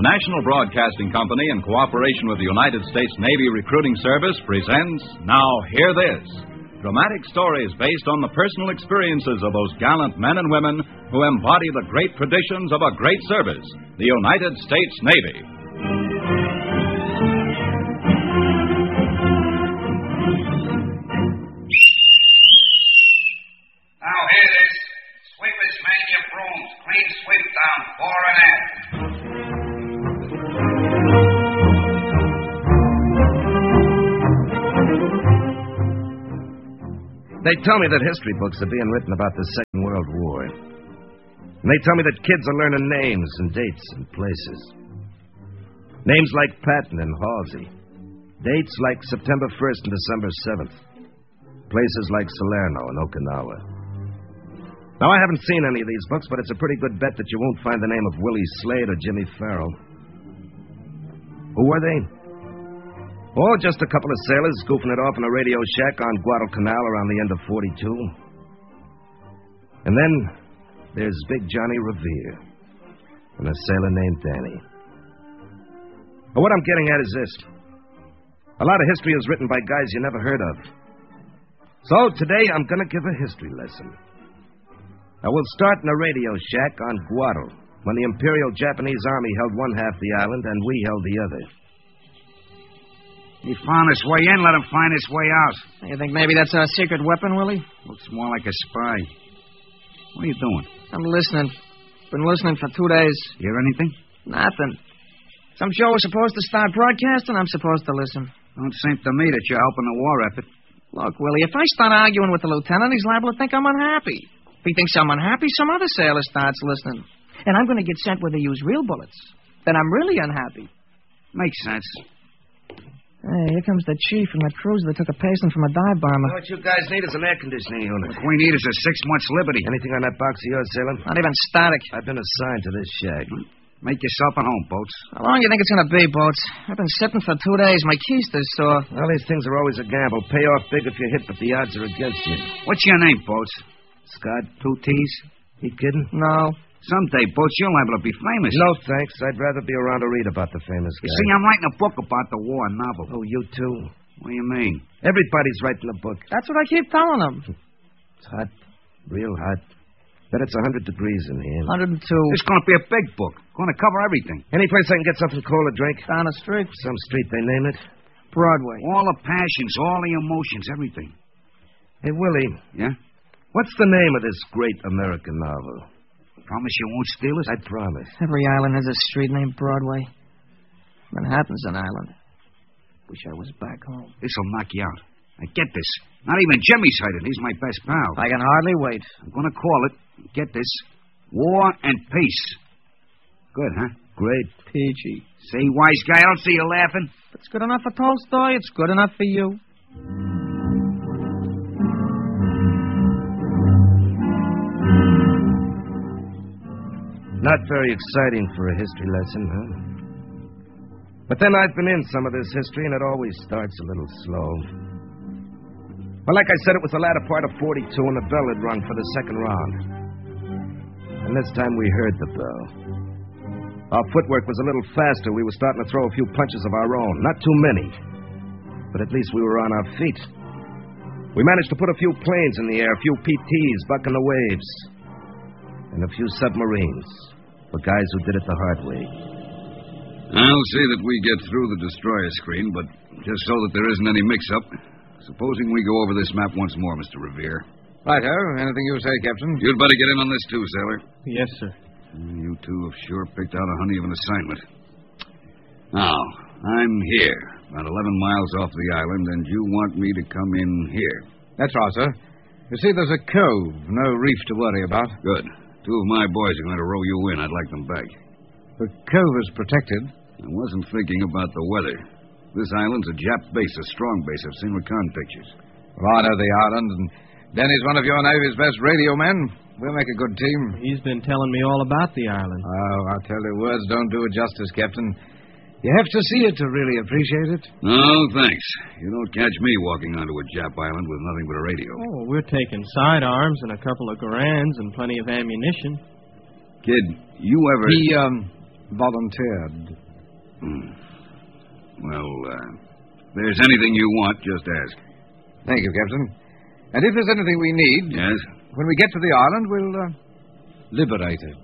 The National Broadcasting Company, in cooperation with the United States Navy Recruiting Service, presents Now Hear This. Dramatic stories based on the personal experiences of those gallant men and women who embody the great traditions of a great service, the United States Navy. Now hear this. Sweepers, man your brooms. Clean sweep down, fore and aft. They tell me that history books are being written about the Second World War. And they tell me that kids are learning names and dates and places. Names like Patton and Halsey. Dates like September 1st and December 7th. Places like Salerno and Okinawa. Now, I haven't seen any of these books, but it's a pretty good bet that you won't find the name of Willie Slade or Jimmy Farrell. Who were they? Oh, just a couple of sailors goofing it off in a radio shack on Guadalcanal around the end of 42. And then there's Big Johnny Revere and a sailor named Danny. But what I'm getting at is this. A lot of history is written by guys you never heard of. So today I'm going to give a history lesson. I will start in a radio shack on Guadal when the Imperial Japanese Army held one half the island and we held the other. He found his way in, let him find his way out. You think maybe that's our secret weapon, Willie? Looks more like a spy. What are you doing? I'm listening. Been listening for 2 days. Hear anything? Nothing. Some show was supposed to start broadcasting, I'm supposed to listen. Don't seem to me that you're helping the war effort. Look, Willie, if I start arguing with the lieutenant, he's liable to think I'm unhappy. If he thinks I'm unhappy, some other sailor starts listening. And I'm going to get sent where they use real bullets. Then I'm really unhappy. Makes sense. Hey, here comes the chief and that cruiser that took a pasting from a dive bomber. What you guys need is an air conditioning unit. What we need is a 6 months liberty. Anything on that box of yours, sailor? Not even static. I've been assigned to this shack. Make yourself at home, Boats. How long do you think it's going to be, Boats? I've been sitting for 2 days. My keister's sore. Well, these things are always a gamble. Pay off big if you hit, but the odds are against you. What's your name, Boats? Scott? 2 T's? You kidding? No. Someday, Boats, you're liable to be famous. No, thanks. I'd rather be around to read about the famous guy. You see, I'm writing a book about the war, a novel. Oh, you too? What do you mean? Everybody's writing a book. That's what I keep telling them. It's hot. Real hot. Bet it's 100 degrees in here. 102. It's going to be a big book. Going to cover everything. Any place I can get something cold to drink? Down the street. Some street they name it? Broadway. All the passions, all the emotions, everything. Hey, Willie. Yeah? What's the name of this great American novel? Promise you won't steal it? I promise. Every island has a street named Broadway. Manhattan's an island. Wish I was back home. This'll knock you out. Now get this. Not even Jimmy's heard it. He's my best pal. I can hardly wait. I'm going to call it, get this, War and Peace. Good, huh? Great. Peachy. See, wise guy, I don't see you laughing. If it's good enough for Tolstoy, it's good enough for you. Not very exciting for a history lesson, huh? But then I've been in some of this history, and it always starts a little slow. Well, like I said, it was the latter part of 42, and the bell had rung for the second round. And this time we heard the bell. Our footwork was a little faster. We were starting to throw a few punches of our own. Not too many. But at least we were on our feet. We managed to put a few planes in the air, a few PTs bucking the waves. And a few submarines. For guys who did it the hard way. I'll see that we get through the destroyer screen, but just so that there isn't any mix-up, supposing we go over this map once more, Mr. Revere. Righto. Anything you say, Captain? You'd better get in on this, too, sailor. Yes, sir. You two have sure picked out a honey of an assignment. Now, I'm here, about 11 miles off the island, and you want me to come in here. That's right, sir. You see, there's a cove, no reef to worry about. Good. 2 of my boys are going to row you in. I'd like them back. The cove is protected. I wasn't thinking about the weather. This island's a Jap base, a strong base. I've seen recon pictures. Well, I know the island, and Danny's one of your Navy's best radio men. We'll make a good team. He's been telling me all about the island. Oh, I'll tell you, words don't do it justice, Captain. You have to see it to really appreciate it. No, thanks. You don't catch me walking onto a Jap island with nothing but a radio. Oh, we're taking sidearms and a couple of Garands and plenty of ammunition. Kid, you ever... volunteered. Well, if there's anything you want, just ask. Thank you, Captain. And if there's anything we need, Yes? when we get to the island, we'll liberate it.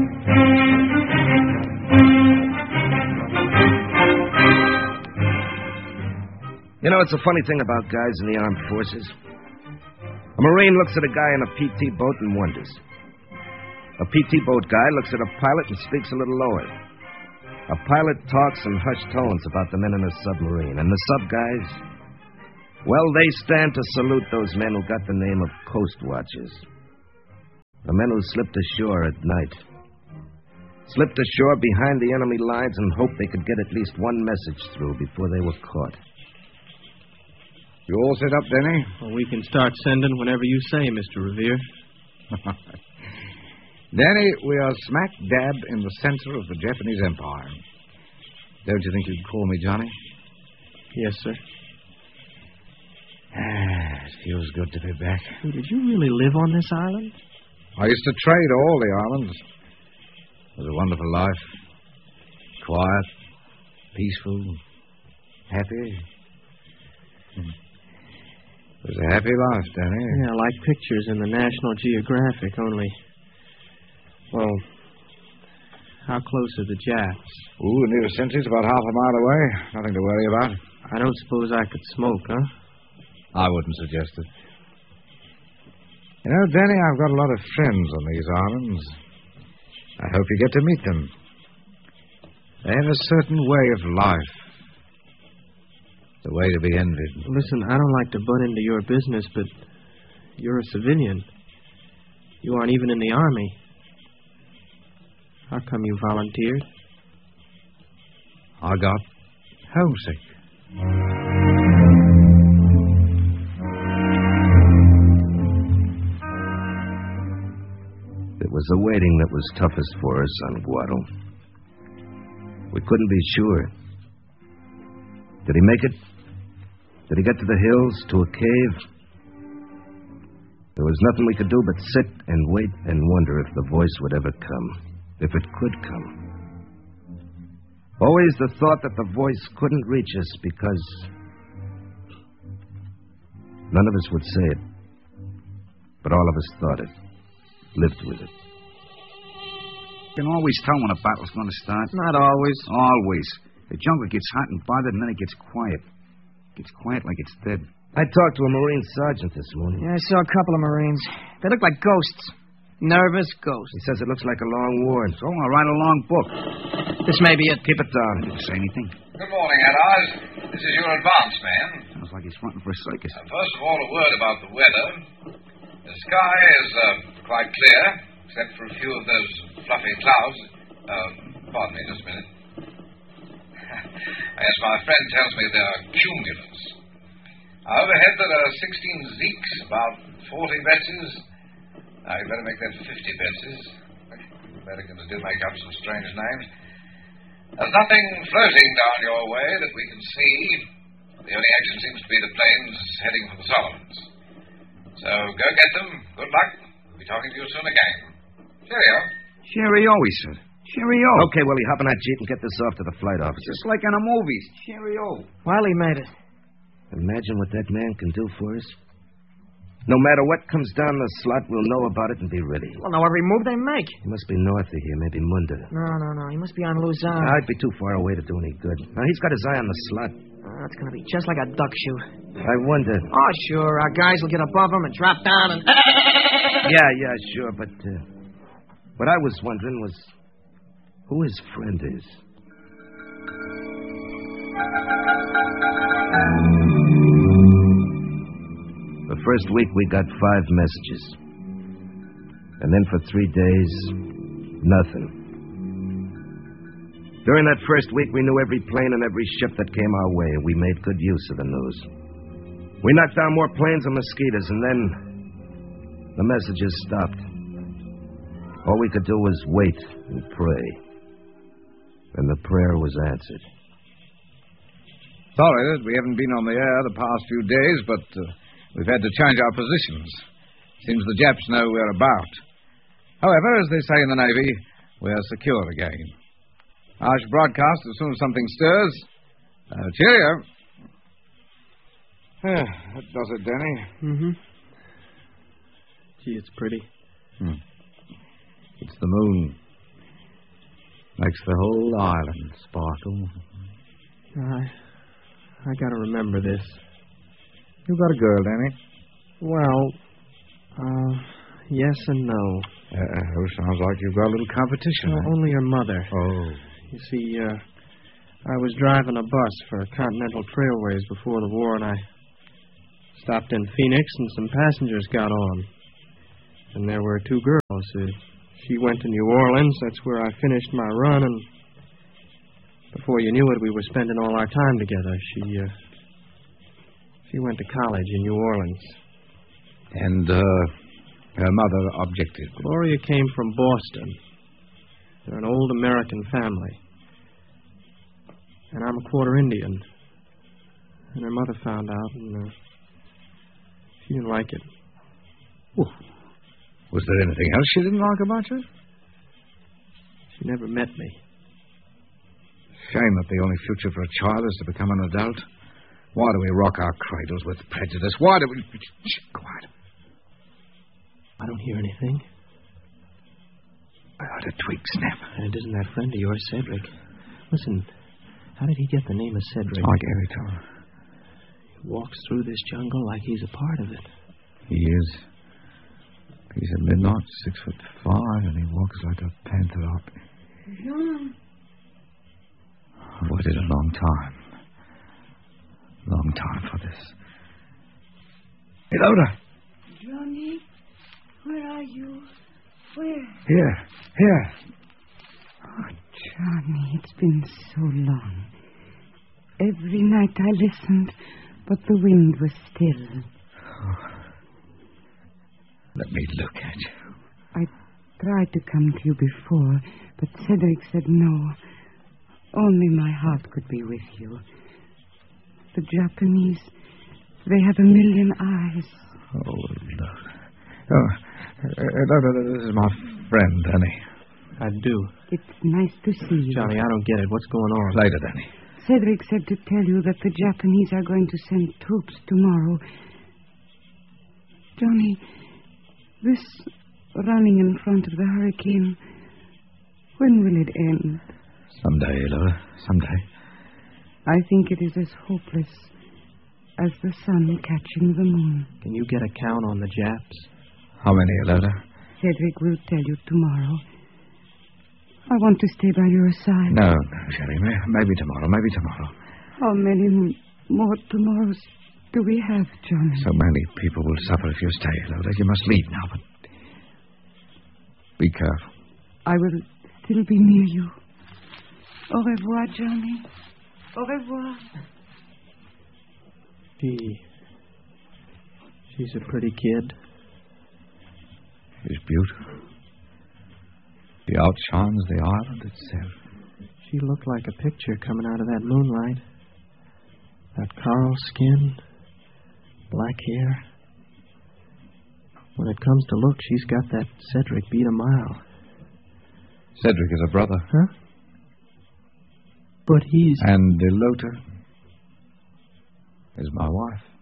You know, it's a funny thing about guys in the armed forces. A Marine looks at a guy in a PT boat and wonders. A PT boat guy looks at a pilot and speaks a little lower. A pilot talks in hushed tones about the men in a submarine. And the sub guys, well, they stand to salute those men who got the name of Coast Watchers. The men who slipped ashore at night. Slipped ashore behind the enemy lines and hoped they could get at least one message through before they were caught. You all set up, Denny? Well, we can start sending whenever you say, Mr. Revere. Danny, we are smack dab in the center of the Japanese Empire. Don't you think you'd call me Johnny? Yes, sir. It feels good to be back. Hey, did you really live on this island? I used to trade all the islands. It was a wonderful life. Quiet, peaceful, happy. It was a happy life, Danny. Yeah, like pictures in the National Geographic, only... Well, how close are the Japs? Ooh, the nearest sentry's about half a mile away. Nothing to worry about. I don't suppose I could smoke, huh? I wouldn't suggest it. You know, Danny, I've got a lot of friends on these islands. I hope you get to meet them. They have a certain way of life. The way to be envied. Listen, I don't like to butt into your business, but you're a civilian. You aren't even in the Army. How come you volunteered? I got homesick. It was the waiting that was toughest for us on Guado. We couldn't be sure. Did he make it? Did he get to the hills, to a cave? There was nothing we could do but sit and wait and wonder if the voice would ever come. If it could come. Always the thought that the voice couldn't reach us because none of us would say it. But all of us thought it, lived with it. You can always tell when a battle's going to start. Not always. Always. The jungle gets hot and bothered, and then it gets quiet. It gets quiet like it's dead. I talked to a Marine sergeant this morning. Yeah, I saw a couple of Marines. They look like ghosts. Nervous ghosts. He says it looks like a long war. So I'll write a long book. This may be it. Keep it down. Didn't say anything. Good morning, Eddard. This is your advance man. Sounds like he's fronting for a circus. First of all, a word about the weather. The sky is quite clear, except for a few of those fluffy clouds. Pardon me, just a minute. Yes, my friend tells me they are cumulus. Overhead there are 16 Zeeks, about 40 Betses. Now, you better make that 50 Betses. Americans do make up some strange names. There's nothing floating down your way that we can see. The only action seems to be the planes heading for the Solomons. So go get them. Good luck. We'll be talking to you soon again. Cheerio. Cheerio, he said. Cheerio. Okay, Willie, hop in that jeep and get this off to the flight officer. Just like in the movies. Cheerio. Wiley made it. Imagine what that man can do for us. No matter what comes down the slot, we'll know about it and be ready. We'll know every move they make. He must be north of here, maybe Munda. No. He must be on Luzon. I'd be too far away to do any good. Now, he's got his eye on the slot. It's going to be just like a duck shoot. I wonder. Oh, sure. Our guys will get above him and drop down and... Yeah, sure. But what I was wondering was who his friend is. The first week, we got 5 messages. And then for 3 days, nothing. During that first week, we knew every plane and every ship that came our way. We made good use of the news. We knocked down more planes and mosquitoes, and then the messages stopped. All we could do was wait and pray. And the prayer was answered. Sorry that we haven't been on the air the past few days, but we've had to change our positions. Seems the Japs know we're about. However, as they say in the Navy, we're secure again. I shall broadcast as soon as something stirs. Cheerio. That does it, Danny. Mm-hmm. Gee, it's pretty. It's the moon. Makes the whole island sparkle. I gotta remember this. You got a girl, Danny? Well, yes and no. Sounds like you've got a little competition. Well, only her mother. Oh. You see, I was driving a bus for Continental Trailways before the war, and I stopped in Phoenix, and some passengers got on. And there were two girls. She went to New Orleans. That's where I finished my run, and before you knew it, we were spending all our time together. She went to college in New Orleans. And, her mother objected. Gloria came from Boston. They're an old American family. And I'm a quarter Indian. And her mother found out, and she didn't like it. Well, was there anything else she didn't like about you? She never met me. Shame that the only future for a child is to become an adult. Why do we rock our cradles with prejudice? Why do we... Shh, quiet. I don't hear anything. I heard a twig snap. And it isn't that friend of yours, Cedric. Listen, how did he get the name of Cedric? I gave it to him. He walks through this jungle like he's a part of it. He is. He's a midnight, 6'5", and he walks like a panther up. John. I've waited a long time. Long time for this. Hey, Loda. Johnny, where are you? Where? Here. Oh, Johnny, it's been so long. Every night I listened, but the wind was still. Oh. Let me look at you. I tried to come to you before, but Cedric said no. Only my heart could be with you. The Japanese, they have a million eyes. Oh, look. This is my friend, Danny. I do. It's nice to see you. Johnny, I don't get it. What's going on? Later, Danny. Cedric said to tell you that the Japanese are going to send troops tomorrow. Johnny, this running in front of the hurricane, when will it end? Someday, Lola. Someday. I think it is as hopeless as the sun catching the moon. Can you get a count on the Japs? How many, Lola? Cedric will tell you tomorrow. I want to stay by your side. No, Sherry. Maybe tomorrow. How many more tomorrows do we have, Johnny? So many people will suffer if you stay, Lola. You must leave now, but be careful. I will still be near you. Au revoir, Johnny. Au revoir. She's a pretty kid. She's beautiful. She outshines the island itself. She looked like a picture coming out of that moonlight. That coral skin, black hair. When it comes to look, she's got that Cedric beat a mile. Cedric is a brother. Huh? But he's... And Delota is my wife.